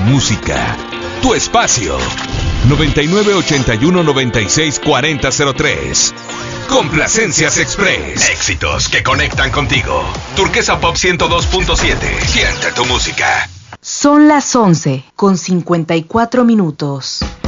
música, tu espacio. 9981964003. Complacencias Express. Éxitos que conectan contigo. Turquesa Pop 102.7. Siente tu música. Son las 11:54.